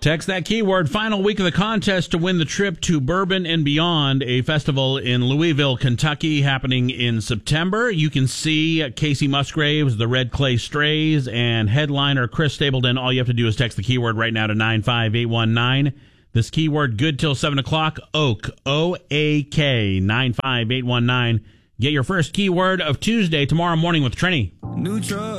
Text that keyword, final week of the contest, to win the trip to Bourbon and Beyond, a festival in Louisville, Kentucky, happening in September. You can see Casey Musgraves, the Red Clay Strays, and headliner Chris Stapleton. All you have to do is text the keyword right now to 95819. This keyword, good till 7 o'clock, Oak, O-A-K, 95819. Get your first keyword of Tuesday tomorrow morning with Trini. New truck.